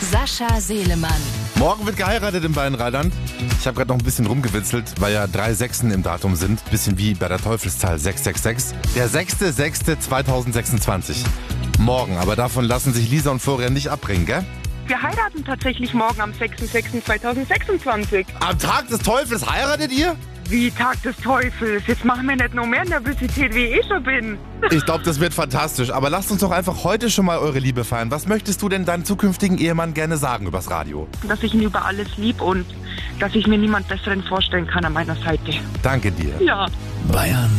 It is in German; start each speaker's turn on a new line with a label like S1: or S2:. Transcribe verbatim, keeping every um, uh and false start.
S1: Sascha Selemann.
S2: Morgen wird geheiratet in Weinrheinland. Ich habe gerade noch ein bisschen rumgewitzelt, weil ja drei Sechsen im Datum sind. Bisschen wie bei der Teufelszahl sechs sechs sechs. Der sechste sechste zweitausendsechsundzwanzig. Morgen, aber davon lassen sich Lisa und Florian nicht abbringen, gell?
S3: Wir heiraten tatsächlich morgen am sechster sechster zweitausendsechsundzwanzig.
S2: Am Tag des Teufels heiratet ihr?
S3: Wie Tag des Teufels? Jetzt machen wir nicht noch mehr Nervosität, wie ich schon bin.
S2: Ich glaube, das wird fantastisch. Aber lasst uns doch einfach heute schon mal eure Liebe feiern. Was möchtest du denn deinem zukünftigen Ehemann gerne sagen übers Radio?
S3: Dass ich ihn über alles lieb und dass ich mir niemand Besseren vorstellen kann an meiner Seite.
S2: Danke dir.
S3: Ja.
S4: Bayern